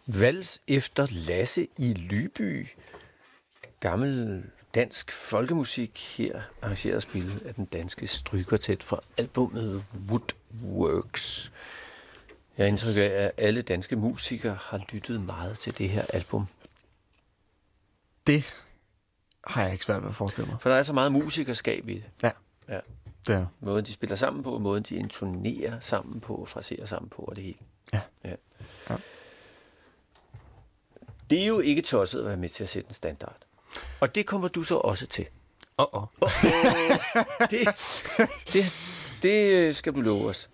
Vals efter Lasse i Lyby. Gammel dansk folkemusik her, arrangeret og spillet af den danske strygekvartet fra albumet Woodworks. Jeg har indtryk af, at alle danske musikere har lyttet meget til det her album. Det har jeg ikke svært ved at forestille mig. For der er så meget musikerskab i det. Ja. Det er. Måden de spiller sammen på, måden de intonerer sammen på, fraserer sammen på, og det hele. Ja. Det er jo ikke tosset at være med til at sætte en standard. Og det kommer du så også til. Det skal du love os.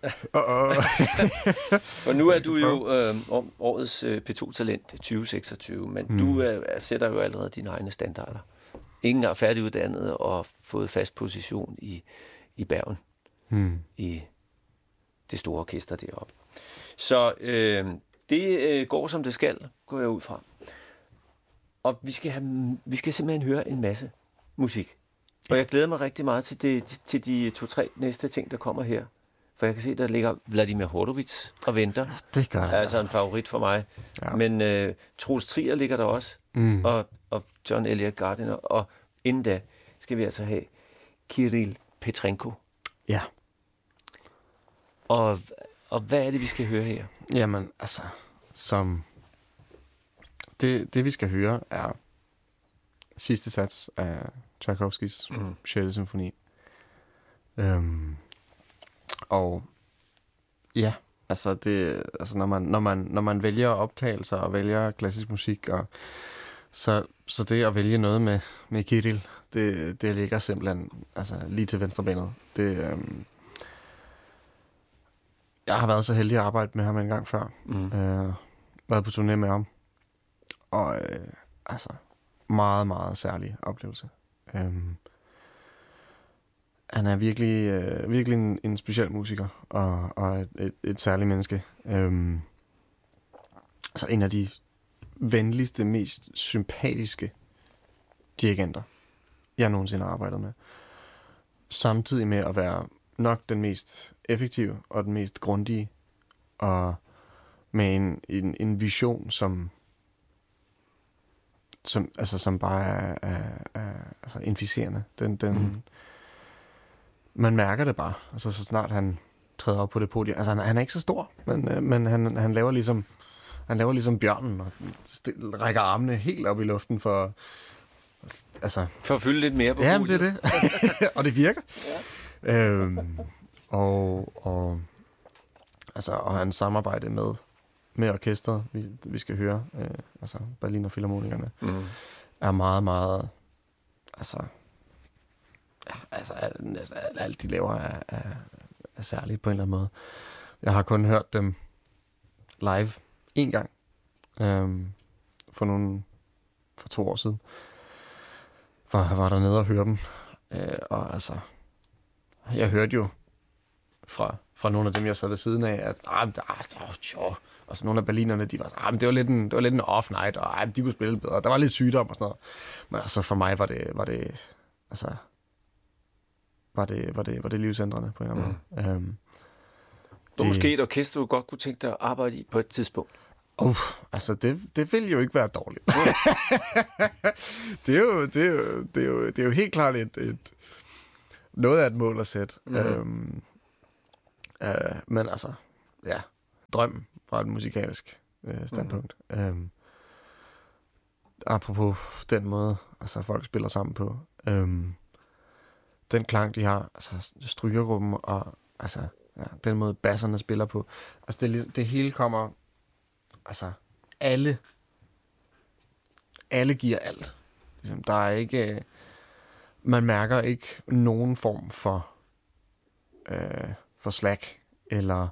For nu er du jo årets P2-talent 2026, men du sætter jo allerede dine egne standarder. Ingen er færdiguddannet og fået fast position i Bergen. I det store orkester deroppe. Så det går som det skal, går jeg ud fra. Og vi skal simpelthen høre en masse musik. Og jeg glæder mig rigtig meget til de 2-3 næste ting, der kommer her. For jeg kan se, der ligger Vladimir Horowitz og venter. Det gør det. Altså en favorit for mig. Ja. Men Troels Trier ligger der også. Og John Elliott Gardiner. Og inden da skal vi altså have Kirill Petrenko. Ja. Og hvad er det, vi skal høre her? Jamen, altså, det vi skal høre er sidste sats af Tchaikovskys 6. symfoni. Og ja, altså når man vælger optagelser og vælger klassisk musik, og så det at vælge noget med Kirill, det ligger simpelthen altså lige til venstrebenet. Jeg har været så heldig at arbejde med ham en gang før. Været på turné med ham. Og altså meget, meget særlig oplevelse. Han er virkelig en speciel musiker og et særligt menneske. Altså en af de venligste, mest sympatiske dirigenter, jeg nogensinde har arbejdet med. Samtidig med at være nok den mest effektive og den mest grundige, og med en vision, som bare er altså inficerende. Man mærker det bare, altså så snart han træder op på det podium. Altså han er ikke så stor, men han laver ligesom bjørnen og rækker armene helt op i luften for at fylde lidt mere på podiet. Ja, det er det. Og det virker. Ja. Og hans samarbejde med orkestret, vi skal høre, altså Berliner Philharmonikerne, er meget, meget, alt de laver er særligt på en eller anden måde. Jeg har kun hørt dem live en gang, for 2 år siden, var der nede og høre dem, og altså, jeg hørte jo fra nogle af dem, jeg sad ved siden af, at og så nogle af berlinerne, de var det var lidt en off night, og de kunne spille bedre. Der var lidt sygdom og sådan noget. Men altså for mig var det livsændrende på en eller anden måde. Det måske et orkester, du godt kunne tænke dig at arbejde i på et tidspunkt. Altså det vil jo ikke være dårligt. det er jo helt klart et noget af et mål at sætte. Men altså, ja, drøm fra et musikalsk standpunkt. Apropos den måde, altså folk spiller sammen på. Den klang, de har, altså strygergruppen, og altså, ja, den måde basserne spiller på. Altså det hele kommer, altså alle giver alt. Ligesom, der er ikke, man mærker ikke nogen form for slack eller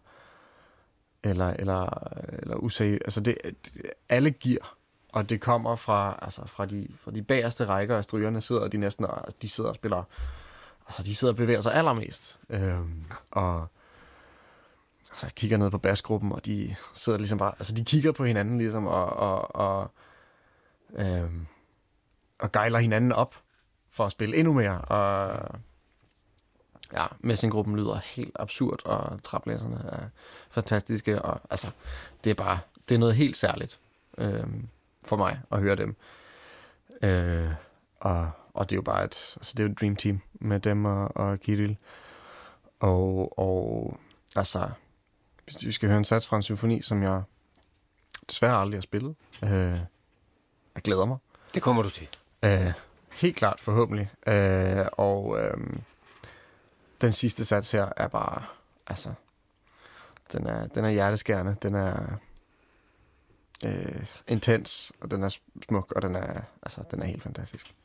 useriøst. Altså alle giver, og det kommer fra de bagerste rækker af strygerne sidder de sidder og spiller, altså de sidder og bevæger sig allermest, og altså jeg kigger ned på basgruppen, og de sidder ligesom bare, altså de kigger på hinanden ligesom og gejler hinanden op for at spille endnu mere, og ja, Messinggruppen lyder helt absurd, og traplæserne er fantastiske, og altså, det er noget helt særligt. for mig at høre dem. Og det er jo bare det er jo et dream team med dem og Kirill. Og altså, hvis vi skal høre en sats fra en symfoni, som jeg desværre aldrig har spillet, jeg glæder mig. Det kommer du til. Helt klart, forhåbentlig. Den sidste sats her er bare, altså, den er hjerteskærende, den er intens, og den er smuk, og den er helt fantastisk.